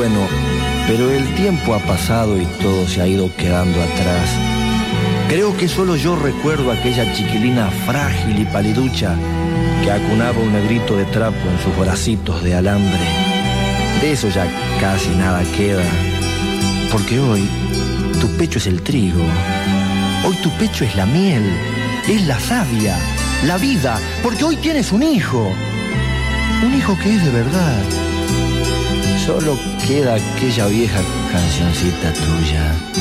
bueno, pero el tiempo ha pasado y todo se ha ido quedando atrás. Creo que solo yo recuerdo aquella chiquilina frágil y paliducha que acunaba un negrito de trapo en sus bracitos de alambre. De eso ya casi nada queda, porque hoy tu pecho es el trigo, hoy tu pecho es la miel, es la savia, la vida, porque hoy tienes un hijo que es de verdad. Solo queda aquella vieja cancioncita tuya.